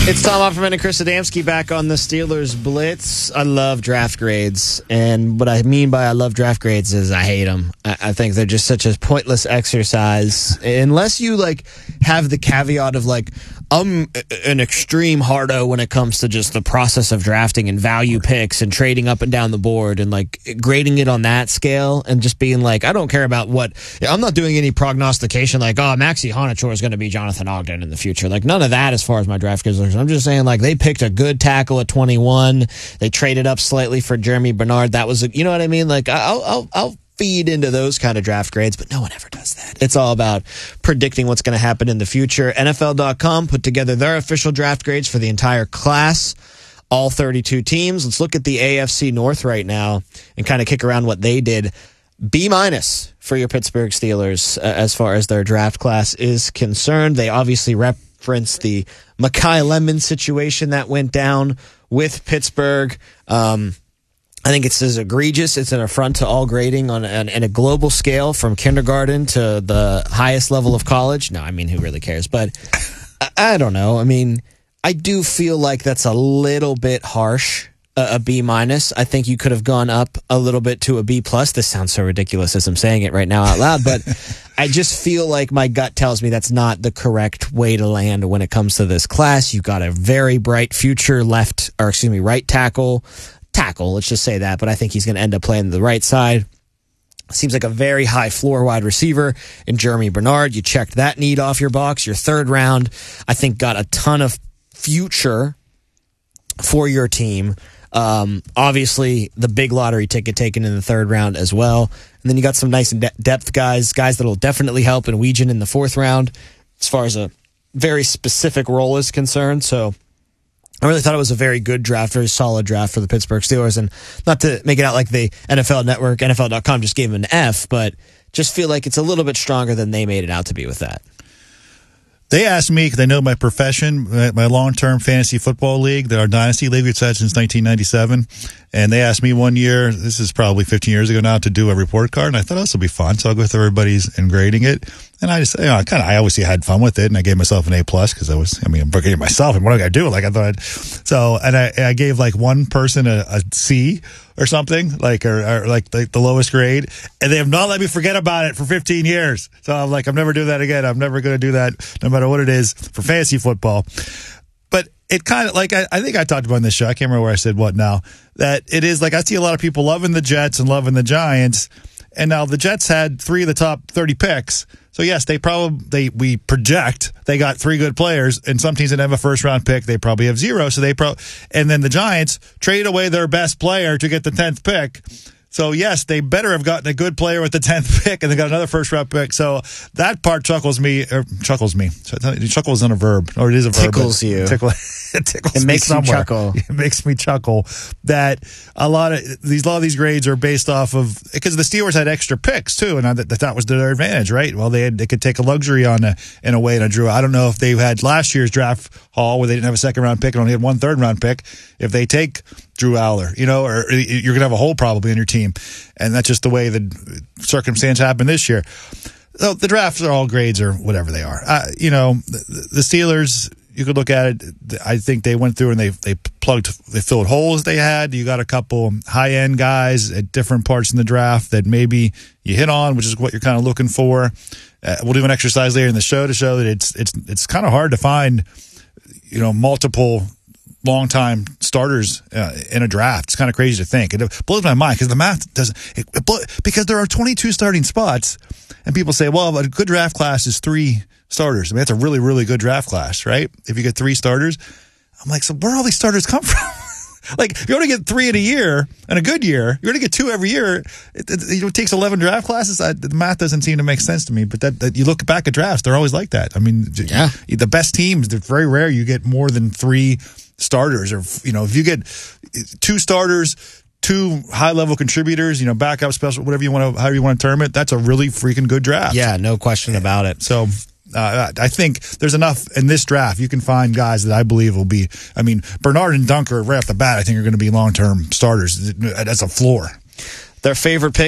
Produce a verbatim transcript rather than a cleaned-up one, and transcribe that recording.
It's Tom Offerman and Chris Adamski back on the Steelers Blitz. I love draft grades, and what I mean by I love draft grades is I hate them. I, I think they're just such a pointless exercise unless you like have the caveat of like I'm an extreme hardo when it comes to just the process of drafting and value picks and trading up and down the board and like grading it on that scale and just being like I don't care about what I'm not doing any prognostication like oh Maxie Honachor is going to be Jonathan Ogden in the future, like none of that as far as my draft grades. I'm just saying, like, they picked a good tackle at twenty-one. They traded up slightly for Jeremy Bernard. That was, a, you know what I mean? Like, I'll, I'll, I'll feed into those kind of draft grades, but no one ever does that. It's all about predicting what's going to happen in the future. N F L dot com put together their official draft grades for the entire class, all thirty-two teams. Let's look at the A F C North right now and kind of kick around what they did. B minus for your Pittsburgh Steelers uh, as far as their draft class is concerned. They obviously reference the Mekhi Lemon situation that went down with Pittsburgh. Um, I think it's as egregious. It's an affront to all grading on an, on a global scale from kindergarten to the highest level of college. No, I mean, who really cares? But I, I don't know. I mean, I do feel like that's a little bit harsh. A, a B minus. I think you could have gone up a little bit to a B plus. This sounds so ridiculous as I'm saying it right now out loud, but I just feel like my gut tells me that's not the correct way to land when it comes to this class. You've got a very bright future left, or excuse me, right tackle, tackle. Let's just say that, but I think he's going to end up playing the right side. Seems like a very high floor wide receiver in Jeremy Bernard. You checked that need off your box. Your third round, I think, got a ton of future for your team. Um, obviously, the big lottery ticket taken in the third round as well. And then you got some nice de- depth guys, guys that will definitely help in Weegan in the fourth round as far as a very specific role is concerned. So I really thought it was a very good draft, very solid draft for the Pittsburgh Steelers. And not to make it out like the N F L Network, N F L dot com just gave them an F, but just feel like it's a little bit stronger than they made it out to be with that. They asked me, because they know my profession, my long-term fantasy football league, our dynasty league we've had since nineteen ninety-seven, and they asked me one year, this is probably fifteen years ago now, to do a report card, and I thought, oh, this will be fun, so I'll go through everybody's and grading it, and I just, you know, I kind of, I obviously had fun with it, and I gave myself an A plus, because I was, I mean, I'm grading myself, and what am I going to do? Like, I thought, I'd, so, and I, I gave like one person a, a C, or something, like, or, or like, like the lowest grade, and they have not let me forget about it for fifteen years. So I'm like, I'm never doing that again. I'm never going to do that, no matter what it is, for fantasy football. But it kind of, like, I, I think I talked about in this show, I can't remember where I said what now, that it is like, I see a lot of people loving the Jets and loving the Giants, and now the Jets had three of the top thirty picks. So yes, they probably they we project they got three good players, and some teams that have a first round pick, they probably have zero. So they pro and then the Giants traded away their best player to get the tenth pick. So yes, they better have gotten a good player with the tenth pick, and they got another first round pick. So that part chuckles me, or chuckles me. Chuckles isn't a verb, or it is a verb. Tickles you. Tickle, it tickles it makes me you chuckle. It makes me chuckle that a lot of these, a lot of these grades are based off of, because the Steelers had extra picks too, and that, that was to their advantage, right? Well, they had, they could take a luxury on a, in a way. And I drew. I don't know if they had last year's draft haul where they didn't have a second round pick and only had one third round pick. If they take Drew Aller, you know, or you're gonna have a hole probably in your team, and that's just the way the circumstance happened this year. So the drafts are all grades or whatever they are. Uh, you know, the, the Steelers, you could look at it. I think they went through and they they plugged, they filled holes they had. You got a couple high end guys at different parts in the draft that maybe you hit on, which is what you're kind of looking for. Uh, we'll do an exercise later in the show to show that it's it's it's kind of hard to find, you know, multiple long-time starters uh, in a draft. It's kind of crazy to think. It blows my mind because the math doesn't. It, it blow, because there are twenty-two starting spots, and people say, "Well, a good draft class is three starters." I mean, that's a really, really good draft class, right? If you get three starters, I'm like, so where do all these starters come from? Like, you only get three in a year, in a good year. You're going to get two every year. It, it, it takes eleven draft classes. I, the math doesn't seem to make sense to me. But that, that you look back at drafts, they're always like that. I mean, yeah. the best teams, it's very rare you get more than three starters, or, you know, if you get two starters, two high-level contributors, you know, backup, special, whatever you want to, however you want to term it, that's a really freaking good draft. Yeah, no question about it. So uh, I think there's enough in this draft. You can find guys that I believe will be, I mean, Bernard and Dunker right off the bat, I think are going to be long-term starters. That's a floor. Their favorite pick